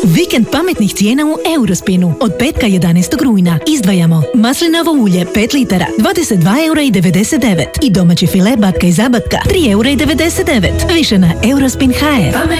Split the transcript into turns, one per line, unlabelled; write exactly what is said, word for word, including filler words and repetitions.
Vikend pametnih cijena u Eurospinu. Od petka jedanaestog rujna izdvajamo maslinovo ulje pet litara dvadeset dva eura i devedeset devet i domaći file batka i zabatka tri eura i devedeset devet. Više na eurospin tačka h r.